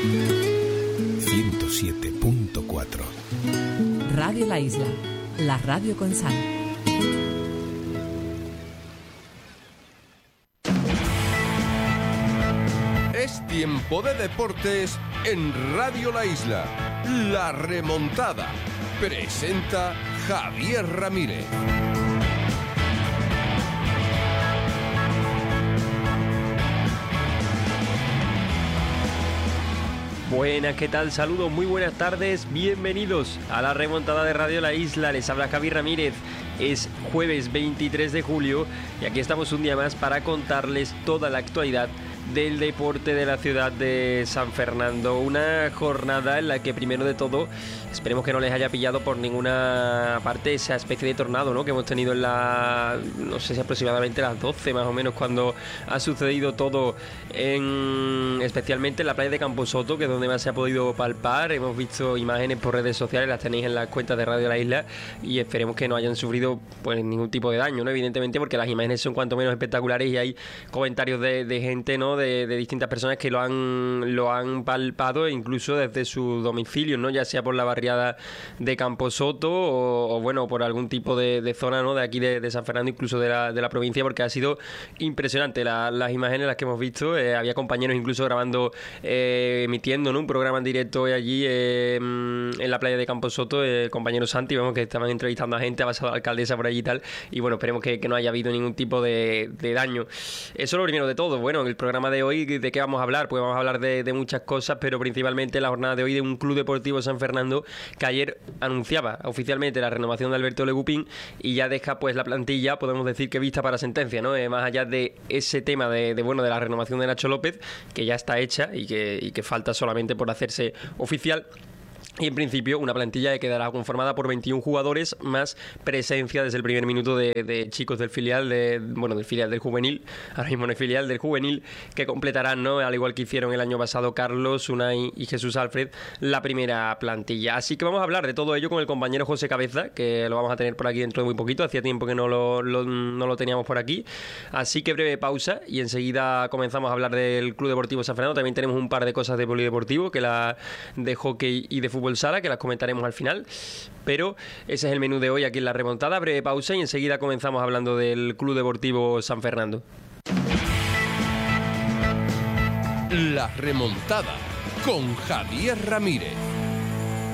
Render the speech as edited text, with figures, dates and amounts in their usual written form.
107.4 Radio La Isla, la radio con sal. Es tiempo de deportes en Radio La Isla. La remontada. Presenta Javier Ramírez. Buenas, ¿qué tal? Saludos, muy buenas tardes, bienvenidos a la remontada de Radio La Isla. Les habla Javier Ramírez. Es jueves 23 de julio y aquí estamos un día más para contarles toda la actualidad del deporte de la ciudad de San Fernando. Una jornada en la que, primero de todo, esperemos que no les haya pillado por ninguna parte esa especie de tornado, ¿no?, que hemos tenido en no sé si aproximadamente las 12 más o menos, cuando ha sucedido todo, especialmente en la playa de Camposoto, que es donde más se ha podido palpar. Hemos visto imágenes por redes sociales, las tenéis en las cuentas de Radio La Isla, y esperemos que no hayan sufrido pues ningún tipo de daño, ¿no?, evidentemente, porque las imágenes son cuanto menos espectaculares y hay comentarios de gente, ¿no?, de distintas personas que lo han palpado, incluso desde su domicilio, ¿no?, ya sea por la barriada de Camposoto o bueno, por algún tipo de zona, ¿no?, de aquí de San Fernando, incluso de la provincia, porque ha sido impresionante las imágenes las que hemos visto. Había compañeros incluso grabando, emitiendo, ¿no?, un programa en directo allí en la playa de Camposoto, el compañero Santi, vemos que estaban entrevistando a gente, ha pasado la alcaldesa por allí y tal, y bueno, esperemos que no haya habido ningún tipo de daño. Eso es lo primero de todo. Bueno, en el programa de hoy, ¿de qué vamos a hablar? Pues vamos a hablar de muchas cosas, pero principalmente la jornada de hoy de un Club Deportivo San Fernando que ayer anunciaba oficialmente la renovación de Alberto Legupín y ya deja pues la plantilla, podemos decir que vista para sentencia, ¿no? Más allá de ese tema de la renovación de Nacho López, que ya está hecha y que falta solamente por hacerse oficial. Y en principio una plantilla que quedará conformada por 21 jugadores, más presencia desde el primer minuto de chicos del filial, del filial del juvenil, ahora mismo no hay filial, del juvenil, que completarán, ¿no?, al igual que hicieron el año pasado Carlos, Unai y Jesús Alfred, la primera plantilla. Así que vamos a hablar de todo ello con el compañero José Cabeza, que lo vamos a tener por aquí dentro de muy poquito, hacía tiempo que no lo teníamos por aquí. Así que breve pausa y enseguida comenzamos a hablar del Club Deportivo San Fernando. También tenemos un par de cosas de polideportivo, que la de hockey y de fútbol sala, que las comentaremos al final, pero ese es el menú de hoy aquí en la remontada. Breve pausa y enseguida comenzamos hablando del Club Deportivo San Fernando. La remontada con Javier Ramírez.